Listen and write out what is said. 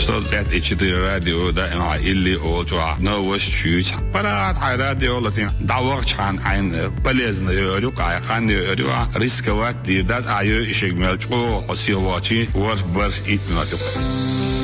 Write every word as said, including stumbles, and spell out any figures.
صوت اتش دي راديو دائما اللي اوتوا نوش شوت برات على راديو لاتين دعوة عن عن بلزنا يروق على خان يروق ريسكوات دي دات ايو شيغمل او حسيواتي وربر ايتناتو